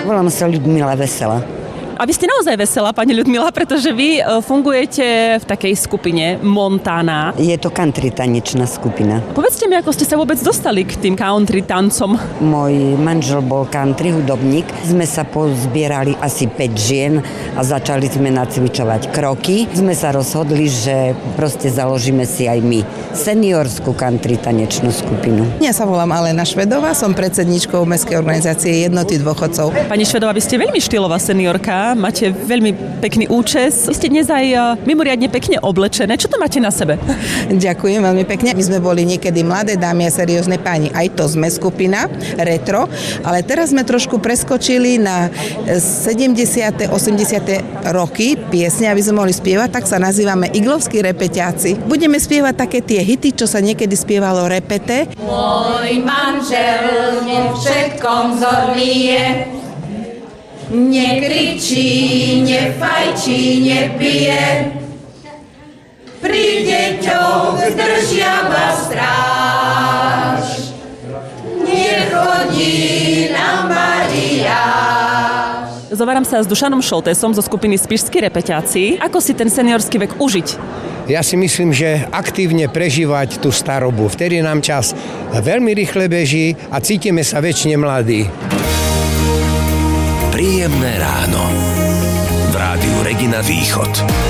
Volám sa Ľudmila Veselá. A vy ste naozaj veselá, pani Ľudmila, pretože vy fungujete v takej skupine Montana. Je to country tanečná skupina. Povedzte mi, ako ste sa vôbec dostali k tým country tancom. Môj manžel bol country hudobník. Sme sa pozbierali asi 5 žien a začali sme nacvičovať kroky. Sme sa rozhodli, že proste založíme si aj my seniorskú country tanečnú skupinu. Ja sa volám Alena Švedová, som predsedničkou Mestskej organizácie Jednoty dôchodcov. Pani Švedová, vy ste veľmi štýlová seniorka, máte veľmi pekný účes. Vy ste dnes aj mimoriadne pekne oblečené. Čo to máte na sebe? Ďakujem veľmi pekne. My sme boli niekedy mladé dámy a seriózne páni. Aj to sme skupina, retro, ale teraz sme trošku preskočili na 70. 80. roky piesne, aby sme mohli spievať, tak sa nazývame Iglovskí repeťáci. Budeme spievať také tie hity, čo sa niekedy spievalo repete. Môj manžel vo všetkom vzorný je, nekričí, nefajčí, nepije, pri deťoch zdržiava stráž, nechodí na mariáž. Zováram sa s Dušanom Šoltésom zo skupiny Spišskí repeťáci. Ako si ten seniorský vek užiť? Ja si myslím, že aktívne prežívať tú starobu. Vtedy nám čas veľmi rýchle beží a cítime sa večne mladí. Príjemné ráno v Rádiu Regina Východ.